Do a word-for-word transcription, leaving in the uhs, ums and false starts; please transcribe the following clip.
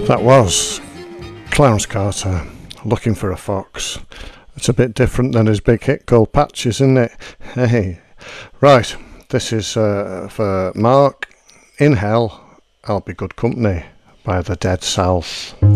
That was Clarence Carter, Looking for a Fox. It's a bit different than his big hit called Patches, isn't it? Hey, right, this is uh, for Mark. In Hell, I'll Be Good Company by the Dead South.